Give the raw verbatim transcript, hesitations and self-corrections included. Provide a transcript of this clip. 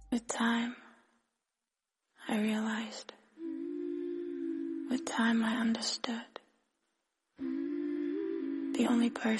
With time, I realized. With time, I understood. The only person